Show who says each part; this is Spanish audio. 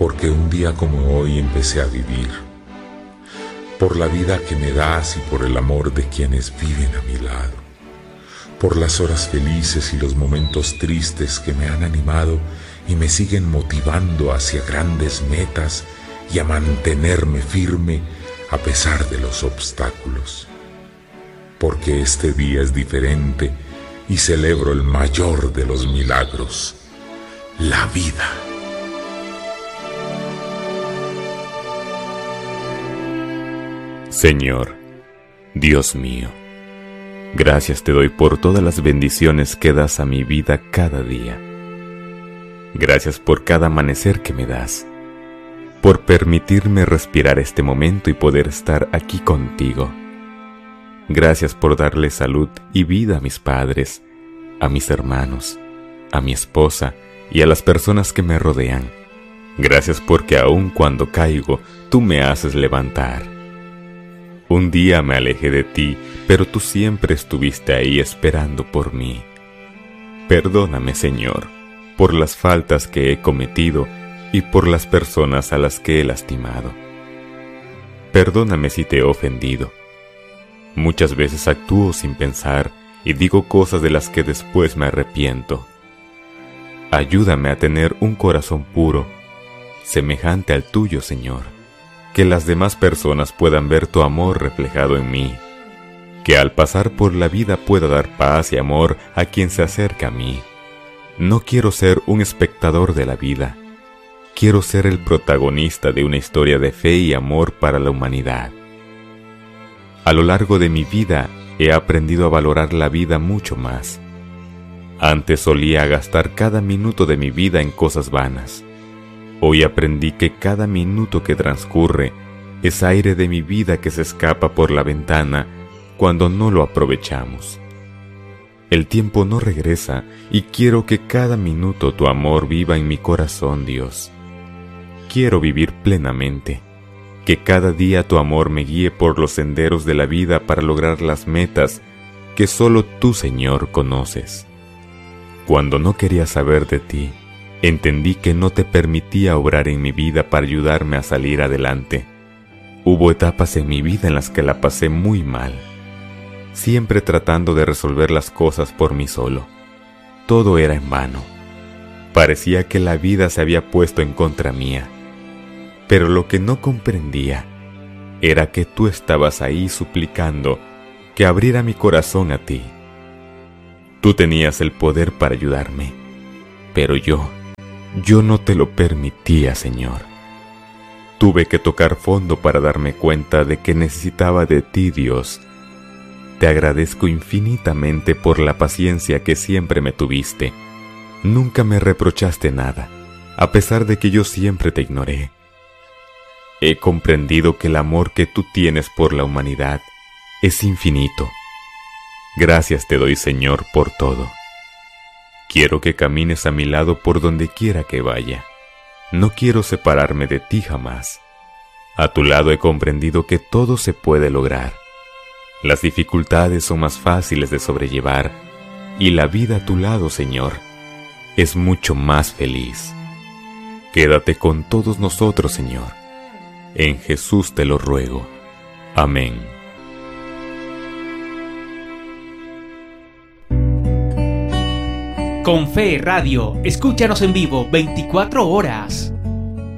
Speaker 1: porque un día como hoy empecé a vivir, por la vida que me das y por el amor de quienes viven a mi lado, por las horas felices y los momentos tristes que me han animado y me siguen motivando hacia grandes metas y a mantenerme firme a pesar de los obstáculos. Porque este día es diferente y celebro el mayor de los milagros, la vida.
Speaker 2: Señor, Dios mío, gracias te doy por todas las bendiciones que das a mi vida cada día. Gracias por cada amanecer que me das, por permitirme respirar este momento y poder estar aquí contigo. Gracias por darle salud y vida a mis padres, a mis hermanos, a mi esposa y a las personas que me rodean. Gracias porque aun cuando caigo, tú me haces levantar. Un día me alejé de ti, pero tú siempre estuviste ahí esperando por mí. Perdóname, Señor, por las faltas que he cometido y por las personas a las que he lastimado. Perdóname si te he ofendido. Muchas veces actúo sin pensar y digo cosas de las que después me arrepiento. Ayúdame a tener un corazón puro, semejante al tuyo, Señor. Que las demás personas puedan ver tu amor reflejado en mí. Que al pasar por la vida pueda dar paz y amor a quien se acerca a mí. No quiero ser un espectador de la vida. Quiero ser el protagonista de una historia de fe y amor para la humanidad. A lo largo de mi vida he aprendido a valorar la vida mucho más. Antes solía gastar cada minuto de mi vida en cosas vanas. Hoy aprendí que cada minuto que transcurre es aire de mi vida que se escapa por la ventana cuando no lo aprovechamos. El tiempo no regresa y quiero que cada minuto tu amor viva en mi corazón, Dios. Quiero vivir plenamente, que cada día tu amor me guíe por los senderos de la vida para lograr las metas que solo tú, Señor, conoces. Cuando no quería saber de ti, entendí que no te permitía obrar en mi vida para ayudarme a salir adelante. Hubo etapas en mi vida en las que la pasé muy mal, siempre tratando de resolver las cosas por mí solo. Todo era en vano. Parecía que la vida se había puesto en contra mía. Pero lo que no comprendía era que tú estabas ahí suplicando que abriera mi corazón a ti. Tú tenías el poder para ayudarme, pero yo no te lo permitía, Señor. Tuve que tocar fondo para darme cuenta de que necesitaba de ti, Dios. Te agradezco infinitamente por la paciencia que siempre me tuviste. Nunca me reprochaste nada, a pesar de que yo siempre te ignoré. He comprendido que el amor que tú tienes por la humanidad es infinito. Gracias te doy, Señor, por todo. Quiero que camines a mi lado por donde quiera que vaya. No quiero separarme de ti jamás. A tu lado he comprendido que todo se puede lograr. Las dificultades son más fáciles de sobrellevar y la vida a tu lado, Señor, es mucho más feliz. Quédate con todos nosotros, Señor. En Jesús te lo ruego. Amén.
Speaker 3: Con Fe Radio, escúchanos en vivo 24 horas.